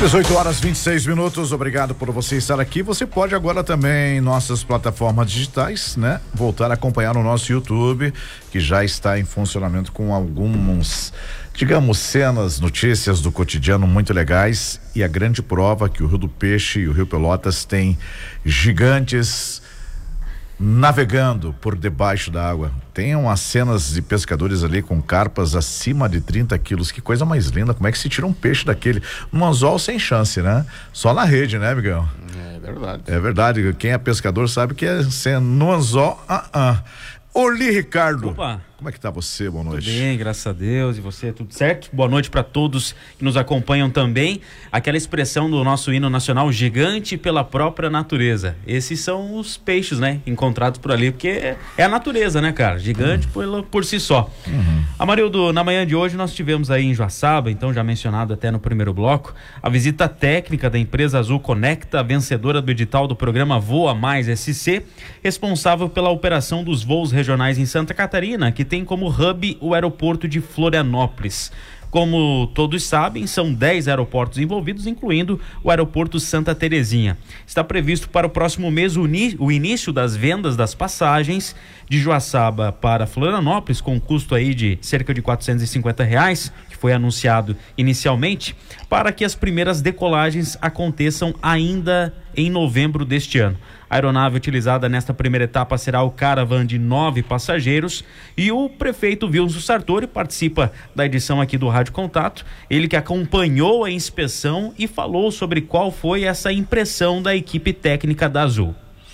18h26. Obrigado por você estar aqui. Você pode agora também em nossas plataformas digitais, né? Voltar a acompanhar o nosso YouTube, que já está em funcionamento com alguns, digamos, cenas, notícias do cotidiano muito legais, e a grande prova que o Rio do Peixe e o Rio Pelotas têm gigantes navegando por debaixo da água. Tem umas cenas de pescadores ali com carpas acima de 30 quilos. Que coisa mais linda. Como é que se tira um peixe daquele? Um anzol sem chance, né? Só na rede, né, Miguel? É verdade. É verdade. Quem é pescador sabe que é no anzol. Oli, Ricardo. Opa. Como é que tá você? Boa noite. Tudo bem, graças a Deus. E você, tudo certo? Boa noite para todos que nos acompanham também. Aquela expressão do nosso hino nacional, gigante pela própria natureza. Esses são os peixes, né? Encontrados por ali, porque é a natureza, né, cara? Gigante por si só. Amarildo, na manhã de hoje nós tivemos aí em Joaçaba, então já mencionado até no primeiro bloco, a visita técnica da empresa Azul Conecta, vencedora do edital do programa Voa Mais SC, responsável pela operação dos voos regionais em Santa Catarina, que tem como hub o aeroporto de Florianópolis. Como todos sabem, são 10 aeroportos envolvidos, incluindo o aeroporto Santa Terezinha. Está previsto para o próximo mês o início das vendas das passagens de Joaçaba para Florianópolis, com um custo aí de cerca de R$450, que foi anunciado inicialmente, para que as primeiras decolagens aconteçam ainda em novembro deste ano. A aeronave utilizada nesta primeira etapa será o Caravan de 9 passageiros, e o prefeito Wilson Sartori participa da edição aqui do Rádio Contato, ele que acompanhou a inspeção e falou sobre qual foi essa impressão da equipe técnica da Azul.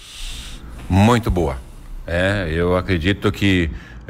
Muito boa. Eu acredito que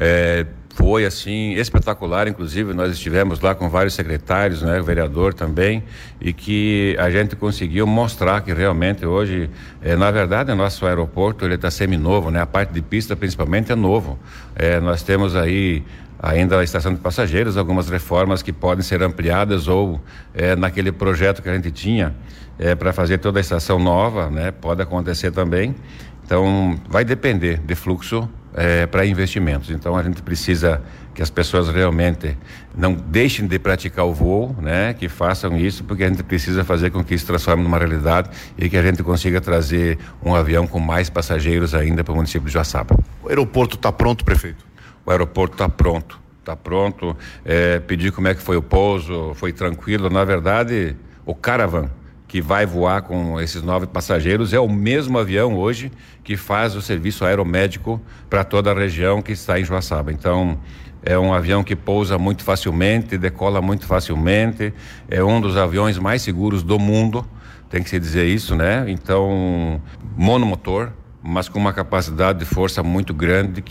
foi assim espetacular. Inclusive nós estivemos lá com vários secretários, né, o vereador também, e que a gente conseguiu mostrar que realmente hoje, na verdade, o nosso aeroporto ele está seminovo, né? A parte de pista principalmente é novo. Nós temos aí ainda a estação de passageiros, algumas reformas que podem ser ampliadas, ou naquele projeto que a gente tinha para fazer toda a estação nova, né? Pode acontecer também. Então vai depender de fluxo para investimentos. Então a gente precisa que as pessoas realmente não deixem de praticar o voo, né? Que façam isso, porque a gente precisa fazer com que isso se transforme numa realidade e que a gente consiga trazer um avião com mais passageiros ainda para o município de Joaçaba. O aeroporto está pronto, prefeito? O aeroporto está pronto. Está pronto. Pedir como é que foi o pouso, foi tranquilo. Na verdade, o Caravan que vai voar com esses 9 passageiros é o mesmo avião hoje que faz o serviço aeromédico para toda a região que está em Joaçaba. Então, é um avião que pousa muito facilmente, decola muito facilmente, é um dos aviões mais seguros do mundo, tem que se dizer isso, né? Então, monomotor, mas com uma capacidade de força muito grande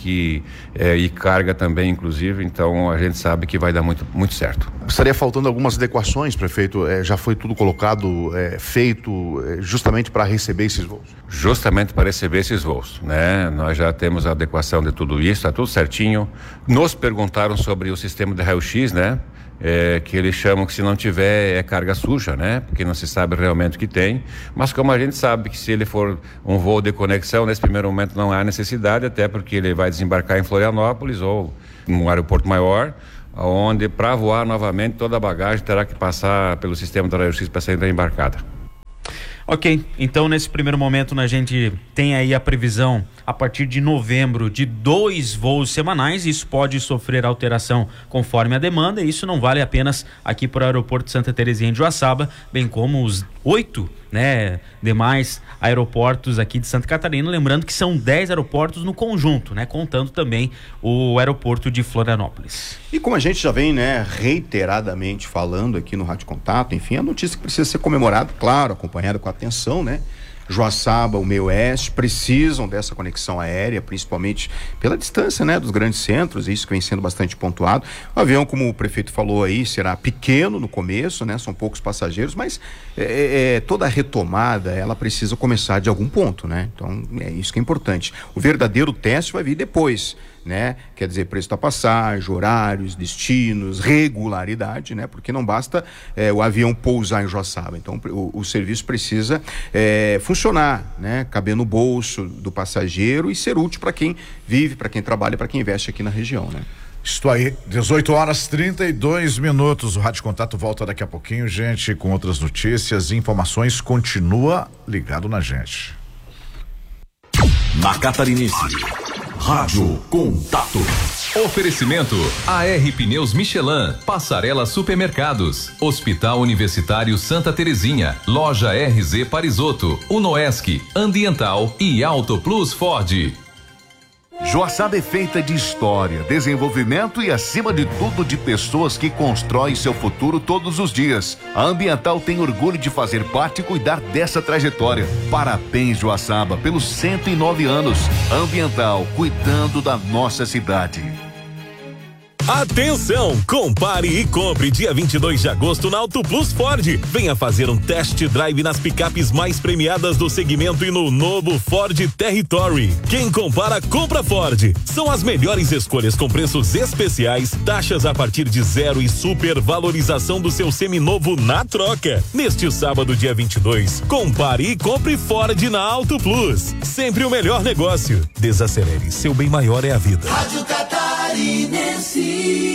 e carga também, inclusive. Então a gente sabe que vai dar muito, muito certo. Estaria faltando algumas adequações, prefeito? Já foi tudo colocado, feito justamente para receber esses voos? Justamente para receber esses voos, né? Nós já temos a adequação de tudo isso, está tudo certinho. Nos perguntaram sobre o sistema de raio-x, né? Que eles chamam que se não tiver carga suja, né? Porque não se sabe realmente o que tem, mas como a gente sabe que se ele for um voo de conexão, nesse primeiro momento não há necessidade, até porque ele vai desembarcar em Florianópolis ou num aeroporto maior, onde para voar novamente toda a bagagem terá que passar pelo sistema da raio-x para ser embarcada. Ok, então nesse primeiro momento a gente tem aí a previsão a partir de novembro de 2 voos semanais. Isso pode sofrer alteração conforme a demanda, e isso não vale apenas aqui para o aeroporto de Santa Terezinha de Joaçaba, bem como os 8, né, demais aeroportos aqui de Santa Catarina, lembrando que são 10 aeroportos no conjunto, né, contando também o aeroporto de Florianópolis. E como a gente já vem, né, reiteradamente falando aqui no Rádio Contato, enfim, a notícia que precisa ser comemorada, claro, acompanhada com atenção, né? Joaçaba, o meio oeste, precisam dessa conexão aérea, principalmente pela distância, né, dos grandes centros, isso que vem sendo bastante pontuado. O avião, como o prefeito falou aí, será pequeno no começo, né, são poucos passageiros, mas toda a retomada, ela precisa começar de algum ponto, né, então é isso que é importante. O verdadeiro teste vai vir depois, né? Quer dizer, preço da passagem, horários, destinos, regularidade, né? Porque não basta o avião pousar em Joaçaba. Então, o serviço precisa funcionar, né? Caber no bolso do passageiro e ser útil para quem vive, para quem trabalha, para quem investe aqui na região, né? Estou aí, 18h32. O Rádio Contato volta daqui a pouquinho, gente, com outras notícias e informações. Continua ligado na gente. Na Catarinense, Rádio Contato. Oferecimento AR Pneus Michelin, Passarela Supermercados, Hospital Universitário Santa Terezinha, Loja RZ Parisotto, Unoesc, Ambiental e Auto Plus Ford. Joaçaba é feita de história, desenvolvimento e, acima de tudo, de pessoas que constroem seu futuro todos os dias. A Ambiental tem orgulho de fazer parte e cuidar dessa trajetória. Parabéns, Joaçaba, pelos 109 anos. Ambiental, cuidando da nossa cidade. Atenção! Compare e compre dia 22 de agosto na Auto Plus Ford. Venha fazer um test drive nas picapes mais premiadas do segmento e no novo Ford Territory. Quem compara, compra Ford. São as melhores escolhas com preços especiais, taxas a partir de 0 e supervalorização do seu seminovo na troca. Neste sábado, dia 22, compare e compre Ford na Auto Plus. Sempre o melhor negócio. Desacelere, seu bem maior é a vida. Rádio Catarinense.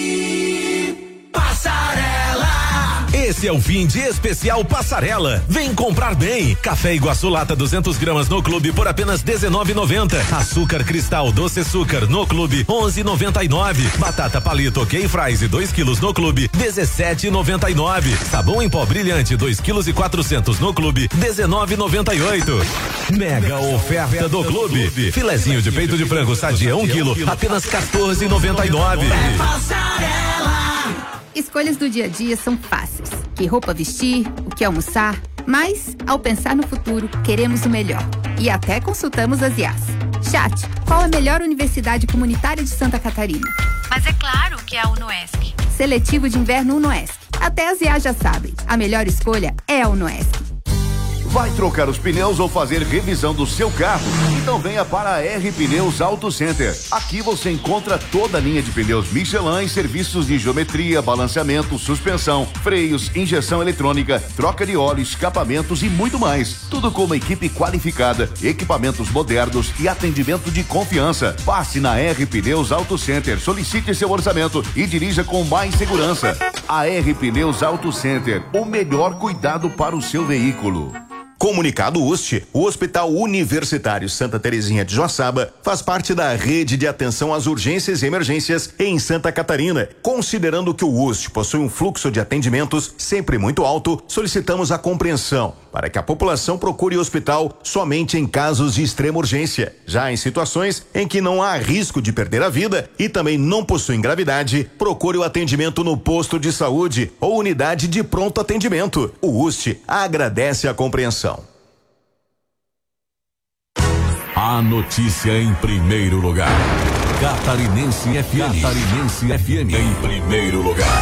Passarela. Esse é o fim de especial Passarela. Vem comprar bem. Café Iguaçu lata 200 gramas no clube por apenas R$19,90. Açúcar Cristal doce açúcar no clube 11,99. Batata palito ok fries 2 quilos no clube 17,99. Sabão em pó brilhante 2 quilos e 400 no clube 19,98. Mega oferta do clube. Filezinho de peito de frango sadia 1 quilo apenas 14,99. É Passarela. Escolhas do dia a dia são fáceis. Que roupa vestir, o que almoçar, mas, ao pensar no futuro, queremos o melhor. E até consultamos as IAs. Chat, qual a melhor universidade comunitária de Santa Catarina? Mas é claro que é a Unoesc. Seletivo de inverno Unoesc. Até as IAs já sabem. A melhor escolha é a Unoesc. Vai trocar os pneus ou fazer revisão do seu carro? Então venha para a R Pneus Auto Center. Aqui você encontra toda a linha de pneus Michelin e serviços de geometria, balanceamento, suspensão, freios, injeção eletrônica, troca de óleo, escapamentos e muito mais. Tudo com uma equipe qualificada, equipamentos modernos e atendimento de confiança. Passe na R Pneus Auto Center, solicite seu orçamento e dirija com mais segurança. A R Pneus Auto Center, o melhor cuidado para o seu veículo. Comunicado UST, o Hospital Universitário Santa Terezinha de Joaçaba faz parte da rede de atenção às urgências e emergências em Santa Catarina. Considerando que o UST possui um fluxo de atendimentos sempre muito alto, solicitamos a compreensão para que a população procure o hospital somente em casos de extrema urgência. Já em situações em que não há risco de perder a vida e também não possuem gravidade, procure o atendimento no posto de saúde ou unidade de pronto atendimento. O UST agradece a compreensão. A notícia em primeiro lugar. Catarinense FM. Catarinense FM em primeiro lugar.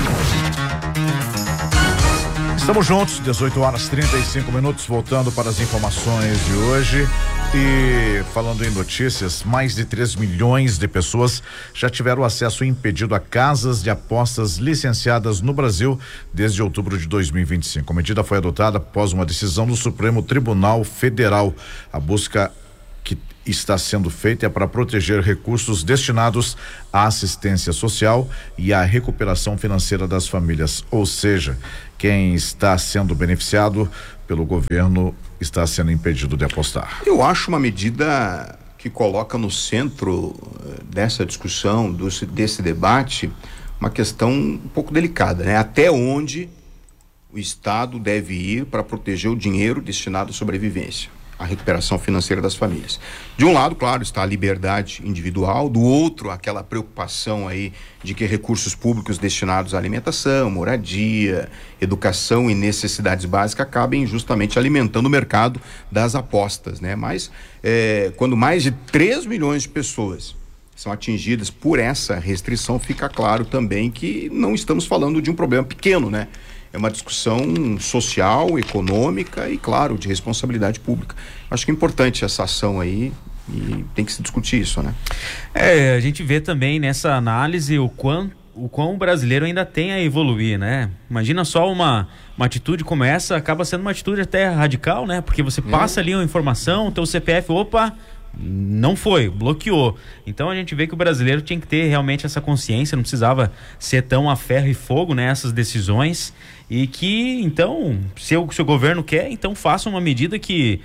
Estamos juntos, 18h35, voltando para as informações de hoje. E falando em notícias, mais de 3 milhões de pessoas já tiveram acesso impedido a casas de apostas licenciadas no Brasil desde outubro de 2025. A medida foi adotada após uma decisão do Supremo Tribunal Federal. A busca que está sendo feita é para proteger recursos destinados à assistência social e à recuperação financeira das famílias. Ou seja, quem está sendo beneficiado pelo governo está sendo impedido de apostar. Eu acho uma medida que coloca no centro dessa discussão, desse debate, uma questão um pouco delicada, né? Até onde o Estado deve ir para proteger o dinheiro destinado à sobrevivência, a recuperação financeira das famílias. De um lado, claro, está a liberdade individual, do outro, aquela preocupação aí de que recursos públicos destinados à alimentação, moradia, educação e necessidades básicas acabem justamente alimentando o mercado das apostas, né? Mas quando mais de 3 milhões de pessoas são atingidas por essa restrição, fica claro também que não estamos falando de um problema pequeno, né? É uma discussão social, econômica e, claro, de responsabilidade pública. Acho que é importante essa ação aí e tem que se discutir isso, né? A gente vê também nessa análise o quão o brasileiro ainda tem a evoluir, né? Imagina só uma atitude como essa, acaba sendo uma atitude até radical, né? Porque você passa ali uma informação, teu CPF, opa, não foi, bloqueou. Então a gente vê que o brasileiro tinha que ter realmente essa consciência, não precisava ser tão a ferro e fogo nessas decisões, e que então, se o governo quer, então faça uma medida que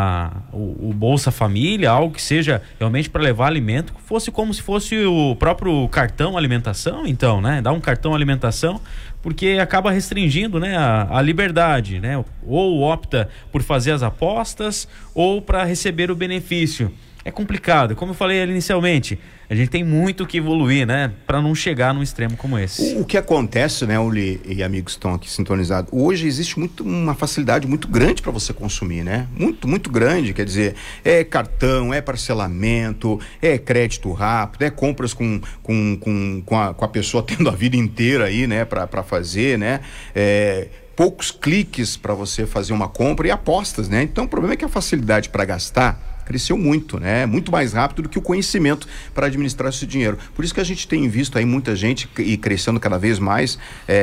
o Bolsa Família, algo que seja realmente para levar alimento, fosse como se fosse o próprio cartão alimentação, então, né? Dá um cartão alimentação, porque acaba restringindo, né, a liberdade, né? Ou opta por fazer as apostas ou para receber o benefício. É complicado, como eu falei inicialmente, a gente tem muito que evoluir, né, para não chegar num extremo como esse. O que acontece, né, Uli e amigos que estão aqui sintonizados, hoje existe uma facilidade muito grande para você consumir, né? Muito grande, quer dizer, é cartão, é parcelamento, é crédito rápido, é compras com a pessoa tendo a vida inteira aí, né, para fazer, né? Poucos cliques para você fazer uma compra e apostas, né? Então o problema é que a facilidade para gastar cresceu muito, né? Muito mais rápido do que o conhecimento para administrar esse dinheiro. Por isso que a gente tem visto aí muita gente e crescendo cada vez mais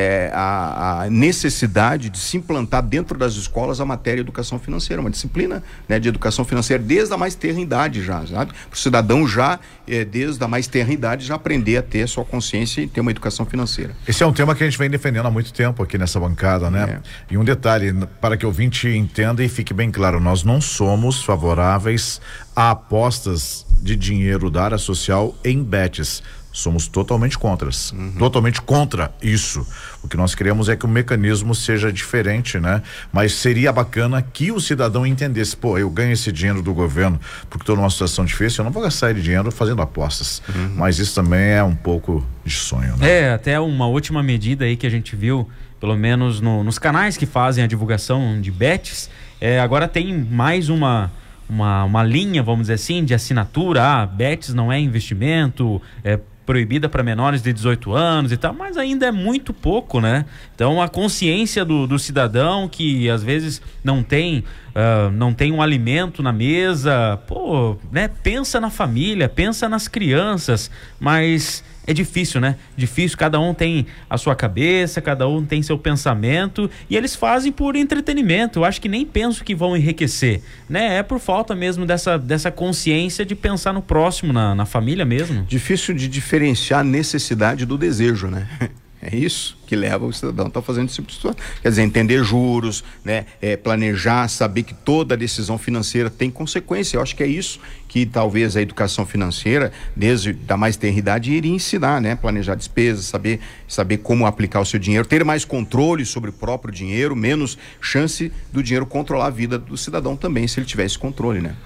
a necessidade de se implantar dentro das escolas a matéria educação financeira, uma disciplina, né, de educação financeira desde a mais tenra idade já, sabe? Para o cidadão já, desde a mais tenra idade, já aprender a ter sua consciência e ter uma educação financeira. Esse é um tema que a gente vem defendendo há muito tempo aqui nessa bancada, né? E um detalhe, para que o ouvinte entenda e fique bem claro, nós não somos favoráveis a apostas de dinheiro da área social em bets. Somos totalmente totalmente contra isso. O que nós queremos é que o mecanismo seja diferente, né? Mas seria bacana que o cidadão entendesse, pô, eu ganho esse dinheiro do governo porque estou numa situação difícil, eu não vou gastar esse dinheiro fazendo apostas. Mas isso também é um pouco de sonho, né? Até uma última medida aí que a gente viu, pelo menos nos canais que fazem a divulgação de bets, agora tem mais uma linha, vamos dizer assim, de assinatura. Bets não é investimento, é proibida para menores de 18 anos e tal, mas ainda é muito pouco, né? Então a consciência do cidadão que às vezes não tem um alimento na mesa, pô, né? Pensa na família, pensa nas crianças, mas é difícil, né? Difícil, cada um tem a sua cabeça, cada um tem seu pensamento e eles fazem por entretenimento. Eu acho que nem penso que vão enriquecer, né? É por falta mesmo dessa consciência de pensar no próximo, na família mesmo. Difícil de diferenciar a necessidade do desejo, né? É isso que leva o cidadão a estar fazendo esse tipo de situação. Quer dizer, entender juros, né? Planejar, saber que toda decisão financeira tem consequência. Eu acho que é isso que talvez a educação financeira, desde a mais tenra idade, iria ensinar, né? Planejar despesas, saber como aplicar o seu dinheiro, ter mais controle sobre o próprio dinheiro, menos chance do dinheiro controlar a vida do cidadão também, se ele tiver esse controle, né?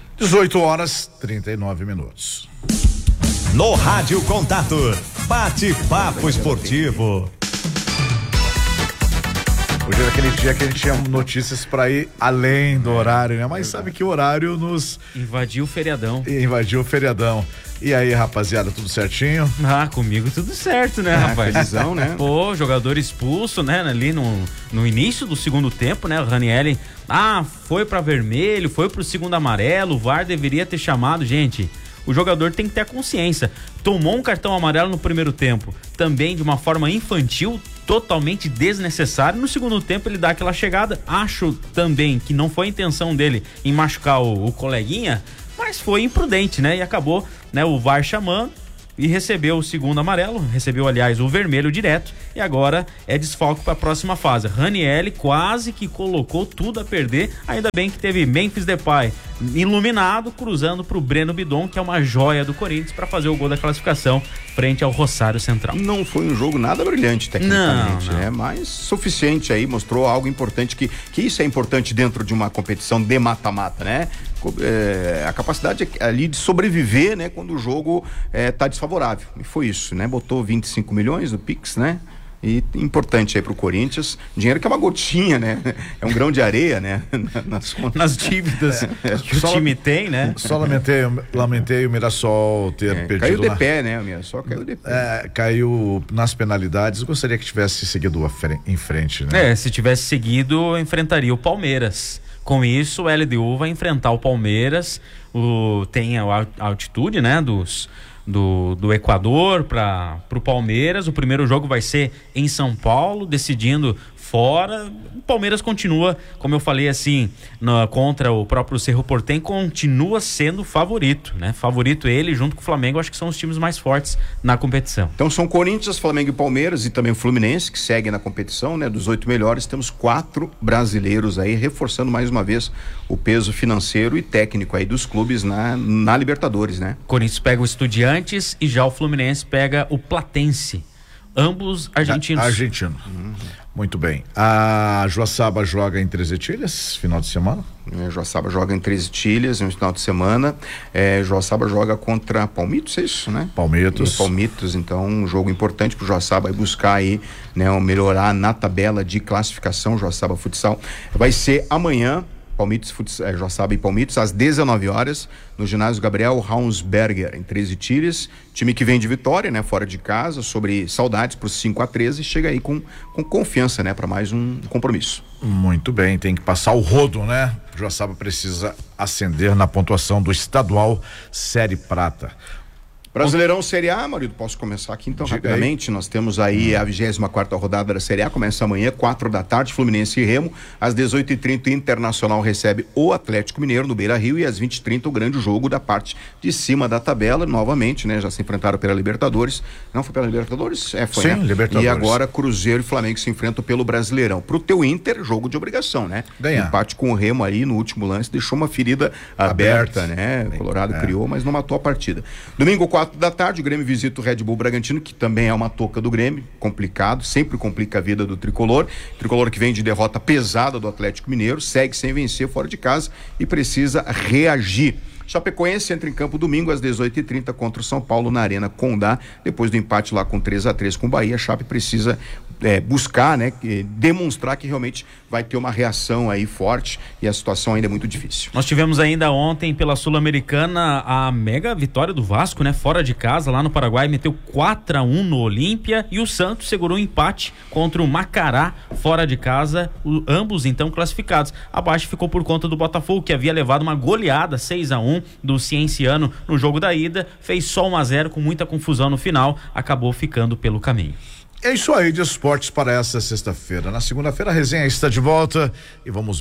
18h39. No Rádio Contato, bate-papo esportivo. Hoje era aquele dia que a gente tinha notícias para ir além do horário, né? Mas sabe que o horário nos... Invadiu o feriadão. E aí, rapaziada, tudo certinho? Comigo tudo certo, né, rapaz? Felizão, né? Pô, jogador expulso, né? Ali no início do segundo tempo, né? O Ranieri, foi para vermelho, foi pro segundo amarelo, o VAR deveria ter chamado, gente... O jogador tem que ter a consciência. Tomou um cartão amarelo no primeiro tempo, também de uma forma infantil, totalmente desnecessário. No segundo tempo ele dá aquela chegada. Acho também que não foi a intenção dele em machucar o coleguinha, mas foi imprudente, né? E acabou, né, o VAR chamando e recebeu o segundo amarelo, recebeu, aliás, o vermelho direto, e agora é desfalque para a próxima fase. Ranieri quase que colocou tudo a perder, ainda bem que teve Memphis Depay iluminado, cruzando para o Breno Bidon, que é uma joia do Corinthians, para fazer o gol da classificação frente ao Rosário Central. Não foi um jogo nada brilhante tecnicamente, não. Né? Mas suficiente aí, mostrou algo importante, que isso é importante dentro de uma competição de mata-mata, né? A capacidade ali de sobreviver, né, quando o jogo tá desfavorável, e foi isso, né? Botou 25 milhões no Pix, né? E importante aí pro Corinthians, dinheiro que é uma gotinha, né? É um grão de areia, né? Nas dívidas que o time tem, né? Só lamentei o Mirassol ter perdido. Caiu de pé, né? O Mirassol caiu de pé. Caiu nas penalidades. Gostaria que tivesse seguido em frente, né? Se tivesse seguido, enfrentaria o Palmeiras. Com isso, o LDU vai enfrentar o Palmeiras. Tem a altitude, né, do Equador para o Palmeiras. O primeiro jogo vai ser em São Paulo, decidindo fora. O Palmeiras continua, como eu falei assim, contra o próprio Cerro Porteño, continua sendo favorito, né? Favorito ele junto com o Flamengo, acho que são os times mais fortes na competição. Então são Corinthians, Flamengo e Palmeiras e também o Fluminense que segue na competição, né? Dos 8 melhores temos 4 brasileiros aí, reforçando mais uma vez o peso financeiro e técnico aí dos clubes na Libertadores, né? Corinthians pega o Estudiantes e já o Fluminense pega o Platense. Ambos argentinos. Argentino. Muito bem. A Joaçaba joga em Três Etilhas, final de semana? Joaçaba joga em Três Etilhas no final de semana. Joaçaba joga contra Palmitos, é isso, né? Palmitos, então um jogo importante pro Joaçaba buscar aí, né, melhorar na tabela de classificação. Joaçaba Futsal vai ser amanhã. Joaçaba e Palmitos, às 19 horas, no ginásio Gabriel Raunsberger, em Três Etilhas. Time que vem de vitória, né? Fora de casa, sobre saudades por 5-13, chega aí com confiança, né? Para mais um compromisso. Muito bem, tem que passar o rodo, né? Joaçaba precisa ascender na pontuação do estadual Série Prata. Brasileirão Série A, marido, posso começar aqui então rapidamente? Nós temos aí a 24ª rodada da Série A, começa amanhã, 4 da tarde, Fluminense e Remo, às 18h30 Internacional recebe o Atlético Mineiro no Beira-Rio e às 20h30 o grande jogo da parte de cima da tabela, novamente, né? Já se enfrentaram pela Libertadores, não foi pela Libertadores? Foi, sim, né? Libertadores. E agora Cruzeiro e Flamengo se enfrentam pelo Brasileirão. Pro teu Inter, jogo de obrigação, né? Ganhar. Empate com o Remo aí no último lance, deixou uma ferida aberta, né? O Colorado criou, mas não matou a partida. Domingo, 4 da tarde, o Grêmio visita o Red Bull Bragantino, que também é uma toca do Grêmio, complicado, sempre complica a vida do Tricolor que vem de derrota pesada do Atlético Mineiro, segue sem vencer fora de casa e precisa reagir. Chapecoense entra em campo domingo às 18h30 contra o São Paulo na Arena Condá, depois do empate lá com 3-3 com o Bahia. A Chape precisa buscar, né, demonstrar que realmente vai ter uma reação aí forte e a situação ainda é muito difícil. Nós tivemos ainda ontem pela Sul-Americana a mega vitória do Vasco, né, fora de casa lá no Paraguai, meteu 4-1 no Olímpia, e o Santos segurou um empate contra o Macará fora de casa, ambos então classificados. Abaixo ficou por conta do Botafogo, que havia levado uma goleada 6-1 do Cienciano no jogo da ida, fez só 1-0 com muita confusão no final, acabou ficando pelo caminho. É isso aí de esportes para essa sexta-feira. Na segunda-feira a resenha está de volta e vamos